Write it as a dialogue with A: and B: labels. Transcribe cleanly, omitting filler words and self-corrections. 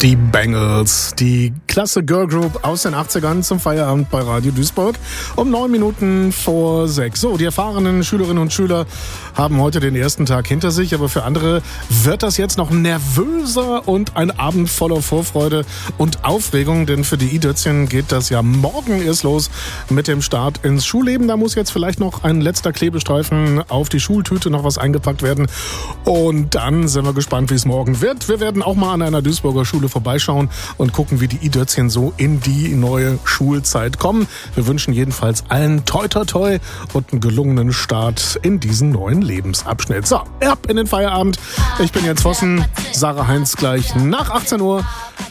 A: Die Bangles, die klasse Girl Group aus den 80ern zum Feierabend bei Radio Duisburg um 9 Minuten vor 6. So, die erfahrenen Schülerinnen und Schüler haben heute den ersten Tag hinter sich, aber für andere wird das jetzt noch nervöser und ein Abend voller Vorfreude und Aufregung, denn für die i-Dötzchen geht das ja morgen erst los mit dem Start ins Schulleben. Da muss jetzt vielleicht noch ein letzter Klebestreifen auf die Schultüte, noch was eingepackt werden und dann sind wir gespannt, wie es morgen wird. Wir werden auch mal an einer Duisburger Schule vorbeischauen und gucken, wie die i-Dötzchen so in die neue Schulzeit kommen. Wir wünschen jedenfalls allen toi toi toi und einen gelungenen Start in diesen neuen Lebensabschnitt. So, ab in den Feierabend. Ich bin Jens Vossen, Sarah Heinz gleich nach 18 Uhr